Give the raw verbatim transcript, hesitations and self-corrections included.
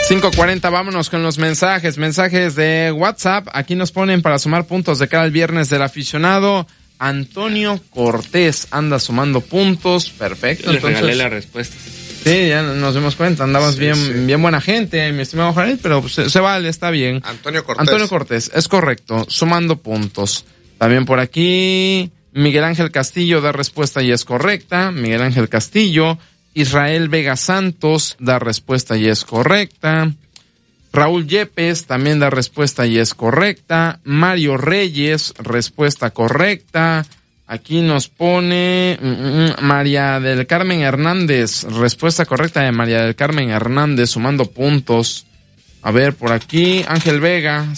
cinco cuarenta, vámonos con los mensajes, mensajes de WhatsApp. Aquí nos ponen para sumar puntos de cara al viernes del aficionado. Antonio Cortés anda sumando puntos, perfecto. Yo le entonces, regalé la respuesta. Sí, ya nos dimos cuenta, andabas Sí, bien, sí. bien buena gente, mi estimado Jared, pero pues, se, se vale, está bien. Antonio Cortés. Antonio Cortés, es correcto, sumando puntos. También por aquí, Miguel Ángel Castillo da respuesta y es correcta. Miguel Ángel Castillo. Israel Vega Santos da respuesta y es correcta. Raúl Yepes también da respuesta y es correcta. Mario Reyes, respuesta correcta. Aquí nos pone mm, María del Carmen Hernández, respuesta correcta de María del Carmen Hernández, sumando puntos. A ver, por aquí, Ángel Vega,